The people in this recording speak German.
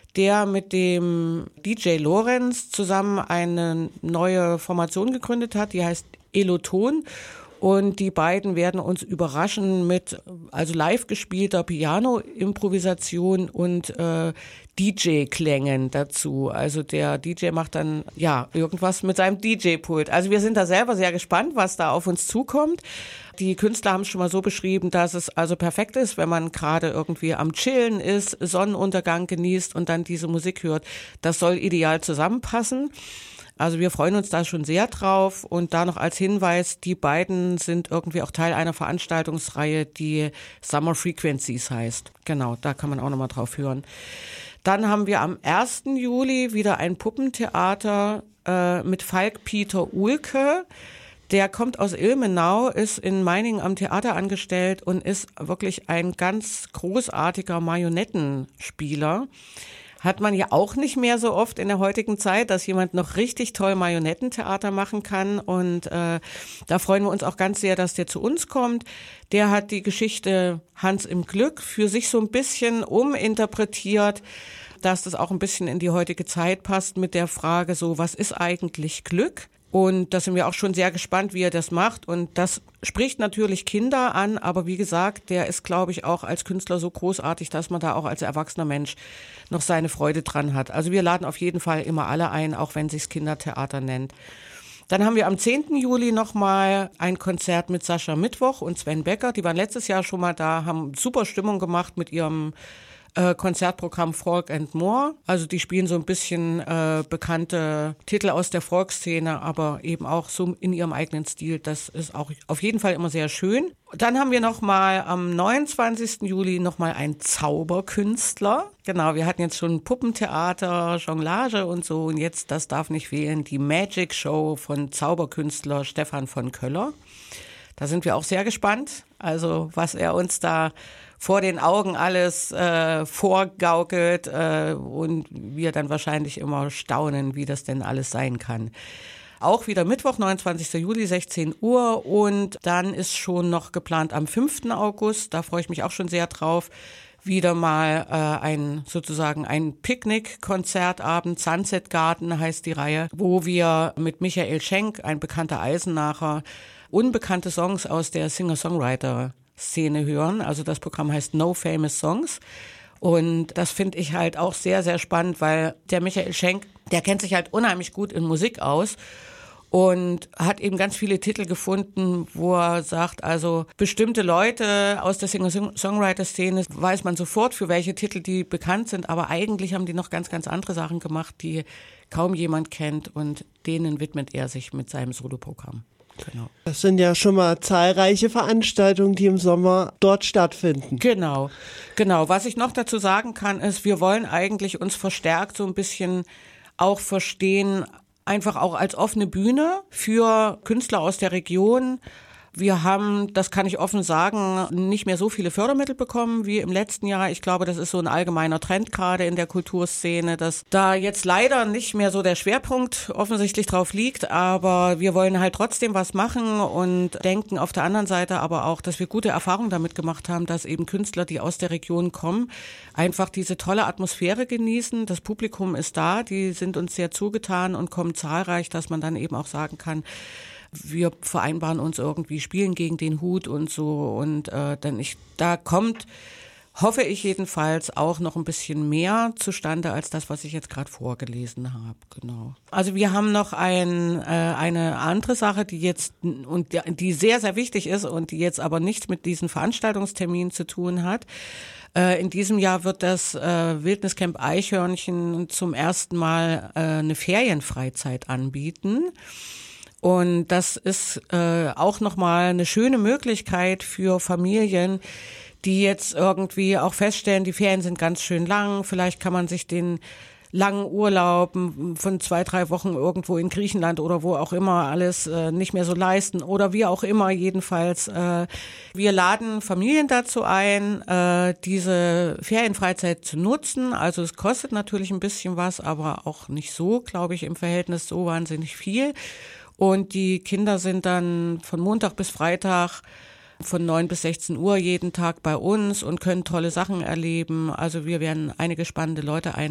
der mit dem DJ Lorenz zusammen eine neue Formation gegründet hat, die heißt Eloton. Und die beiden werden uns überraschen mit also live gespielter Piano-Improvisation und DJ-Klängen dazu. Also der DJ macht dann ja irgendwas mit seinem DJ-Pult. Also wir sind da selber sehr gespannt, was da auf uns zukommt. Die Künstler haben es schon mal so beschrieben, dass es also perfekt ist, wenn man gerade irgendwie am Chillen ist, Sonnenuntergang genießt und dann diese Musik hört. Das soll ideal zusammenpassen. Also wir freuen uns da schon sehr drauf und da noch als Hinweis, die beiden sind irgendwie auch Teil einer Veranstaltungsreihe, die Summer Frequencies heißt. Genau, da kann man auch nochmal drauf hören. Dann haben wir am 1. Juli wieder ein Puppentheater mit Falk-Peter Uhlke. Der kommt aus Ilmenau, ist in Meiningen am Theater angestellt und ist wirklich ein ganz großartiger Marionettenspieler. Hat man ja auch nicht mehr so oft in der heutigen Zeit, dass jemand noch richtig toll Marionettentheater machen kann. Und da freuen wir uns auch ganz sehr, dass der zu uns kommt. Der hat die Geschichte Hans im Glück für sich so ein bisschen uminterpretiert, dass das auch ein bisschen in die heutige Zeit passt mit der Frage so, was ist eigentlich Glück? Und da sind wir auch schon sehr gespannt, wie er das macht. Und das spricht natürlich Kinder an, aber wie gesagt, der ist, glaube ich, auch als Künstler so großartig, dass man da auch als erwachsener Mensch noch seine Freude dran hat. Also wir laden auf jeden Fall immer alle ein, auch wenn es sich Kindertheater nennt. Dann haben wir am 10. Juli nochmal ein Konzert mit Sascha Mittwoch und Sven Becker. Die waren letztes Jahr schon mal da, haben super Stimmung gemacht mit ihrem Konzertprogramm Folk and More. Also die spielen so ein bisschen bekannte Titel aus der Folkszene, aber eben auch so in ihrem eigenen Stil. Das ist auch auf jeden Fall immer sehr schön. Dann haben wir nochmal am 29. Juli nochmal einen Zauberkünstler. Genau, wir hatten jetzt schon Puppentheater, Jonglage und so und jetzt, das darf nicht fehlen, die Magic Show von Zauberkünstler Stefan von Köller. Da sind wir auch sehr gespannt, also was er uns da vor den Augen alles vorgaukelt und wir dann wahrscheinlich immer staunen, wie das denn alles sein kann. Auch wieder Mittwoch, 29. Juli, 16 Uhr und dann ist schon noch geplant am 5. August, da freue ich mich auch schon sehr drauf, wieder mal ein Picknick-Konzertabend, Sunset Garden heißt die Reihe, wo wir mit Michael Schenk, ein bekannter Eisenacher, unbekannte Songs aus der Singer-Songwriter-Szene hören. Also das Programm heißt No Famous Songs. Und das finde ich halt auch sehr, sehr spannend, weil der Michael Schenk, der kennt sich halt unheimlich gut in Musik aus und hat eben ganz viele Titel gefunden, wo er sagt, also bestimmte Leute aus der Singer-Songwriter-Szene weiß man sofort, für welche Titel die bekannt sind, aber eigentlich haben die noch ganz, ganz andere Sachen gemacht, die kaum jemand kennt und denen widmet er sich mit seinem Soloprogramm. Genau. Das sind ja schon mal zahlreiche Veranstaltungen, die im Sommer dort stattfinden. Genau. Was ich noch dazu sagen kann, ist, wir wollen eigentlich uns verstärkt so ein bisschen auch verstehen, einfach auch als offene Bühne für Künstler aus der Region. Wir haben, das kann ich offen sagen, nicht mehr so viele Fördermittel bekommen wie im letzten Jahr. Ich glaube, das ist so ein allgemeiner Trend gerade in der Kulturszene, dass da jetzt leider nicht mehr so der Schwerpunkt offensichtlich drauf liegt. Aber wir wollen halt trotzdem was machen und denken auf der anderen Seite aber auch, dass wir gute Erfahrungen damit gemacht haben, dass eben Künstler, die aus der Region kommen, einfach diese tolle Atmosphäre genießen. Das Publikum ist da, die sind uns sehr zugetan und kommen zahlreich, dass man dann eben auch sagen kann, wir vereinbaren uns irgendwie, spielen gegen den Hut und so und da kommt, hoffe ich jedenfalls, auch noch ein bisschen mehr zustande als das, was ich jetzt gerade vorgelesen habe. Genau. Also wir haben noch eine andere Sache, die jetzt und die sehr, sehr wichtig ist und die jetzt aber nichts mit diesen Veranstaltungsterminen zu tun hat. In diesem Jahr wird das Wildniscamp Eichhörnchen zum ersten Mal eine Ferienfreizeit anbieten. Und das ist auch nochmal eine schöne Möglichkeit für Familien, die jetzt irgendwie auch feststellen, die Ferien sind ganz schön lang. Vielleicht kann man sich den langen Urlaub von 2-3 Wochen irgendwo in Griechenland oder wo auch immer alles nicht mehr so leisten oder wie auch immer jedenfalls. Wir laden Familien dazu ein, diese Ferienfreizeit zu nutzen. Also es kostet natürlich ein bisschen was, aber auch nicht so, glaube ich, im Verhältnis so wahnsinnig viel. Und die Kinder sind dann von Montag bis Freitag von 9 bis 16 Uhr jeden Tag bei uns und können tolle Sachen erleben. Also wir werden einige spannende Leute